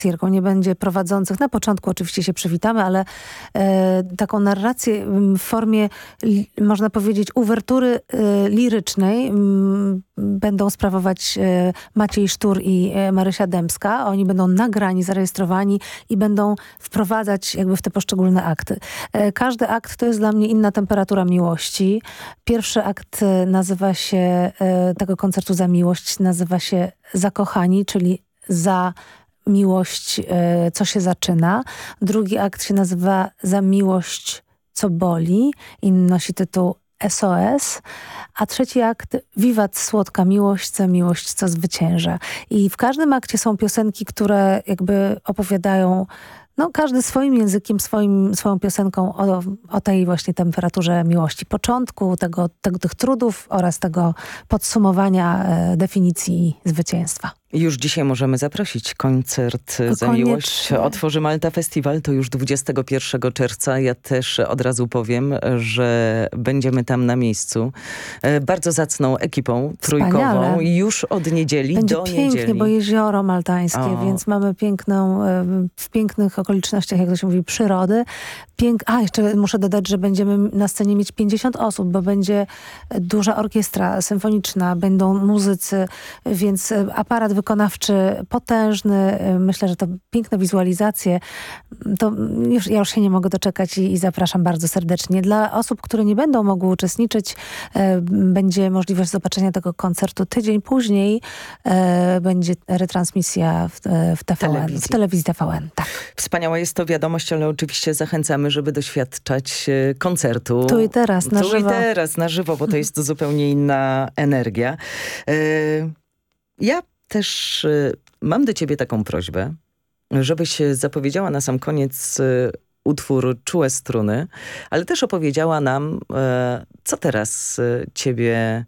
nie będzie prowadzących. Na początku oczywiście się przywitamy, ale taką narrację w formie, można powiedzieć, uwertury lirycznej będą sprawować Maciej Sztur i Marysia Dębska. Oni będą nagrani, zarejestrowani i będą wprowadzać jakby w te poszczególne akty. Każdy akt to jest dla mnie inna temperatura miłości. Pierwszy akt nazywa się, tego koncertu Za miłość, nazywa się Zakochani, czyli za miłość, co się zaczyna. Drugi akt się nazywa Za miłość, co boli i nosi tytuł SOS, a trzeci akt Wiwat słodka miłość, za miłość, co zwycięża. I w każdym akcie są piosenki, które jakby opowiadają, no każdy swoim językiem, swoją piosenką o tej właśnie temperaturze miłości. Początku tych trudów oraz tego podsumowania definicji zwycięstwa. Już dzisiaj możemy zaprosić koncert Za miłość. Otworzy Malta Festiwal, to już 21 czerwca. Ja też od razu powiem, że będziemy tam na miejscu. Bardzo zacną ekipą trójkową. Już od niedzieli będzie do pięknie, niedzieli. Bo jezioro maltańskie, więc mamy w pięknych okolicznościach, jak to się mówi, przyrody. Jeszcze muszę dodać, że będziemy na scenie mieć 50 osób, bo będzie duża orkiestra symfoniczna, będą muzycy, więc aparat wykonawczy potężny. Myślę, że to piękne wizualizacje. Ja już się nie mogę doczekać i zapraszam bardzo serdecznie. Dla osób, które nie będą mogły uczestniczyć, będzie możliwość zobaczenia tego koncertu tydzień później. Będzie retransmisja w TVN, w telewizji TVN. Tak. Wspaniała jest to wiadomość, ale oczywiście zachęcamy, żeby doświadczać koncertu. Tu i teraz, na żywo. Tu i teraz, na żywo, bo to jest zupełnie inna energia. Ja też mam do ciebie taką prośbę, żebyś zapowiedziała na sam koniec utwór Czułe struny, ale też opowiedziała nam, co teraz ciebie...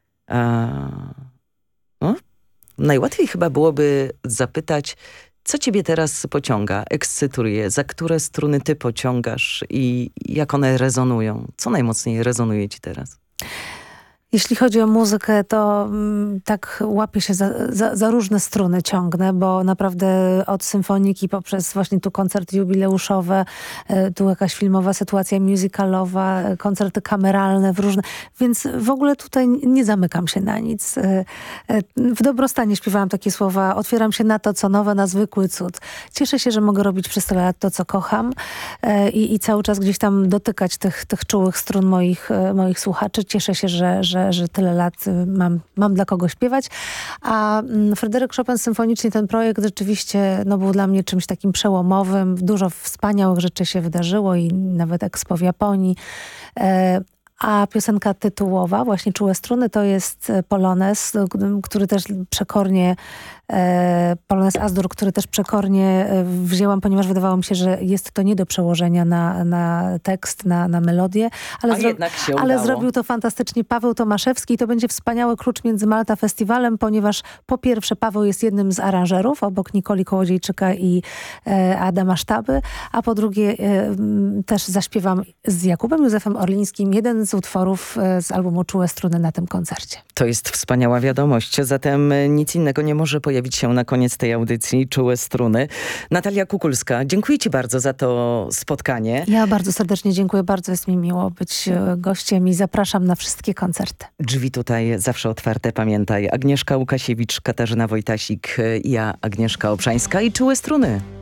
najłatwiej chyba byłoby zapytać, co ciebie teraz pociąga, ekscytuje, za które struny ty pociągasz i jak one rezonują? Co najmocniej rezonuje ci teraz? Jeśli chodzi o muzykę, to tak łapię się za różne struny ciągnę, bo naprawdę od symfoniki poprzez właśnie tu koncerty jubileuszowe, tu jakaś filmowa sytuacja musicalowa, koncerty kameralne więc w ogóle tutaj nie zamykam się na nic. W dobrostanie śpiewałam takie słowa: otwieram się na to, co nowe, na zwykły cud. Cieszę się, że mogę robić przez tyle lat to, co kocham i cały czas gdzieś tam dotykać tych czułych strun moich słuchaczy. Cieszę się, że tyle lat mam dla kogo śpiewać. A Fryderyk Chopin symfonicznie, ten projekt rzeczywiście był dla mnie czymś takim przełomowym. Dużo wspaniałych rzeczy się wydarzyło i nawet Expo w Japonii. A piosenka tytułowa, właśnie Czułe struny, to jest Polonez, który też przekornie, Polonez As-Dur, który też przekornie wzięłam, ponieważ wydawało mi się, że jest to nie do przełożenia na tekst, na melodię. Ale zrobił to fantastycznie Paweł Tomaszewski i to będzie wspaniały klucz między Malta Festiwalem, ponieważ po pierwsze Paweł jest jednym z aranżerów, obok Nikoli Kołodziejczyka i Adama Sztaby, a po drugie też zaśpiewam z Jakubem Józefem Orlińskim jeden z utworów z albumu Czułe struny na tym koncercie. To jest wspaniała wiadomość. Zatem nic innego nie może pojawić się na koniec tej audycji Czułe struny. Natalia Kukulska, dziękuję ci bardzo za to spotkanie. Ja bardzo serdecznie dziękuję. Bardzo jest mi miło być gościem i zapraszam na wszystkie koncerty. Drzwi tutaj zawsze otwarte, pamiętaj. Agnieszka Łukasiewicz, Katarzyna Wojtasik, ja Agnieszka Obszańska i Czułe struny.